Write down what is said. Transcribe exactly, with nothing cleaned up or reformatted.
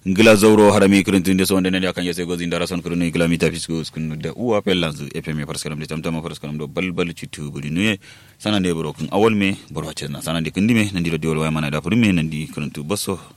ngila zawro harami kirintinde so ndene yakan yese gozi ndara son kirinu ngila mita fisko skunu da uwa pelanzu fm paraskaram de tamtama paraskaram do balbal citu buri nuye sanande boro kun awol me boro wacce na sanande kindime nandi radio waya mana da purime nandi kirintu basso